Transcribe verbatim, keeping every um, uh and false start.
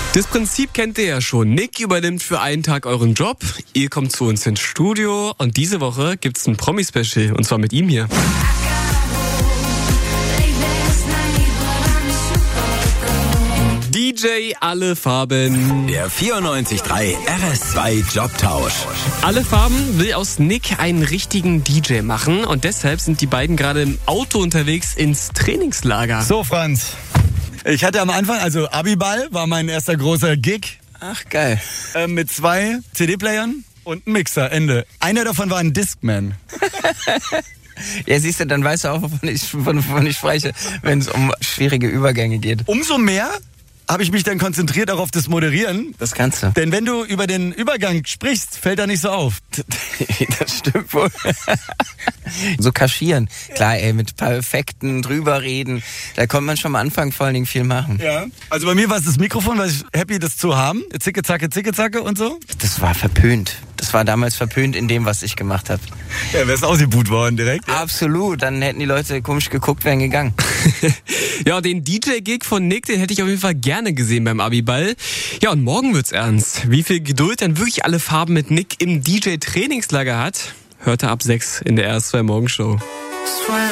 Das Prinzip kennt ihr ja schon. Nick übernimmt für einen Tag euren Job, ihr kommt zu uns ins Studio und diese Woche gibt's ein Promi-Special und zwar mit ihm hier. D J Alle Farben. Der vierundneunzig Komma drei R S zwei Jobtausch. Alle Farben will aus Nick einen richtigen D J machen und deshalb sind die beiden gerade im Auto unterwegs ins Trainingslager. So, Franz. Ich hatte am Anfang, also Abiball war mein erster großer Gig. Ach, geil. Äh, mit zwei C D-Playern und einem Mixer, Ende. Einer davon war ein Discman. Ja, siehst du, dann weißt du auch, wovon ich, wovon ich spreche, wenn es um schwierige Übergänge geht. Umso mehr habe ich mich dann konzentriert auch auf das Moderieren. Das kannst du. Denn wenn du über den Übergang sprichst, fällt er nicht so auf. Das stimmt wohl. So kaschieren. Klar, ey, mit Perfekten drüber reden. Da konnte man schon am Anfang vor allen Dingen viel machen. Ja. Also bei mir war es das Mikrofon, weil ich happy, das zu haben. Zicke, zacke, zicke, zacke und so. Das war verpönt. Das war damals verpönt in dem, was ich gemacht habe. Ja, wär's ausgebuht worden direkt. Ja. Absolut. Dann hätten die Leute komisch geguckt, wären gegangen. Ja, den D J-Gig von Nick, den hätte ich auf jeden Fall gerne gesehen beim Abiball. Ja, und morgen wird's ernst. Wie viel Geduld dann wirklich Alle Farben mit Nick im D J-Trainingslager hat, hört er ab sechs in der R S zwei Morgenshow.